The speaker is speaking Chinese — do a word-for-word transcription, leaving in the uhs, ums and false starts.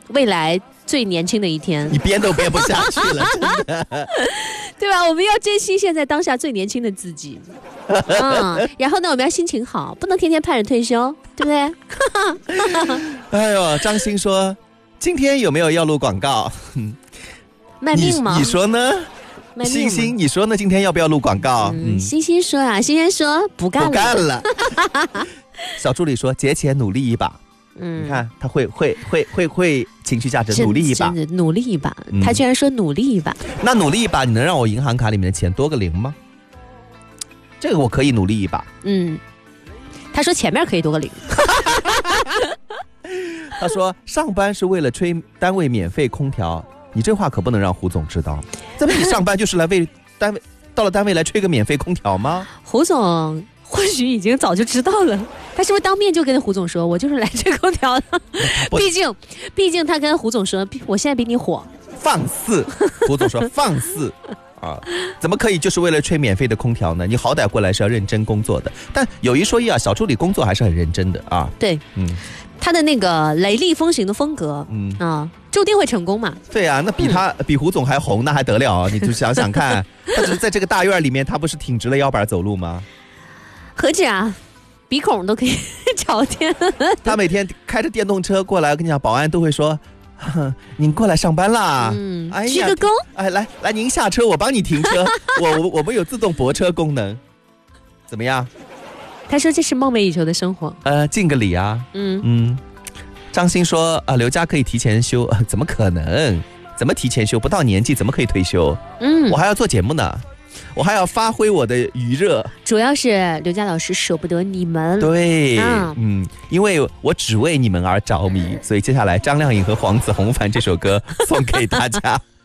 未来最年轻的一天。 你编都编不下去了，真的。 对吧？我们要珍惜现在当下最年轻的自己。嗯，然后呢，我们要心情好，不能天天盼着退休，对不对？ 哎呦，张欣说，今天有没有要录广告？ 卖命吗？ 你, 你说呢？星星，你说呢？今天要不要录广告？ 嗯，嗯星星说啊，星星说不干了， 不干了。小助理说，节前努力一把。嗯，你看他会会会会会情绪价值，努力一把， 努力一把、嗯。他居然说努力一把， 那努力一把，你能让我银行卡里面的钱多个零吗？这个我可以努力一把。 嗯，他说前面可以多个零。 他说上班是为了吹单位免费空调，你这话可不能让胡总知道。咱们你上班就是来为单位到了单位来吹个免费空调吗？ 胡总或许已经早就知道了，他是不是当面就跟胡总说，我就是来吹空调的？毕竟，毕竟他跟胡总说，我现在比你火。 放肆！胡总说放肆啊，怎么可以就是为了吹免费的空调呢？你好歹过来是要认真工作的。但有一说一啊，小助理工作还是很认真的啊。 对，嗯，他的那个雷厉风行的风格，嗯啊，注定会成功嘛。 对啊，那比他、嗯、比胡总还红，那还得了啊？你就想想看，他只是在这个大院里面，他不是挺直了腰板走路吗？何止啊，鼻孔都可以朝天。 他每天开着电动车过来，我跟你讲，保安都会说：“您过来上班啦。”嗯， 哎呀，鞠个躬。 哎，来来，您下车，我帮你停车。我我我们有自动泊车功能，怎么样？ 他说这是梦寐以求的生活。 呃，敬个礼啊。嗯嗯。张欣说啊，刘家可以提前休、呃，怎么可能？怎么提前休？不到年纪怎么可以退休？嗯，我还要做节目呢。我还要发挥我的余热， 主要是刘佳老师舍不得你们。 对，嗯, 嗯，因为我只为你们而着迷，所以接下来张靓颖和黄子弘凡这首歌送给大家。